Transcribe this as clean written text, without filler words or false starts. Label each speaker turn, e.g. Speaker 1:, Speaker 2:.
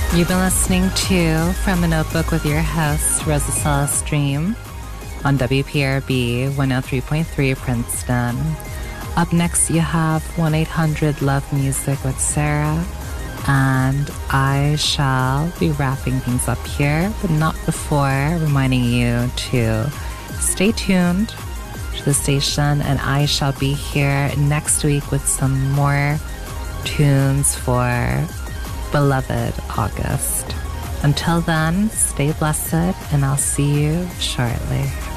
Speaker 1: You've been listening to From the Notebook with your host, Rosa Celestine, on WPRB 103.3 Princeton. Up next, you have 1-800-LOVE Music with Sarah, and I shall be wrapping things up here, but not before reminding you to stay tuned to the station, and I shall be here next week with some more tunes for beloved August. Until then, stay blessed, and I'll see you shortly.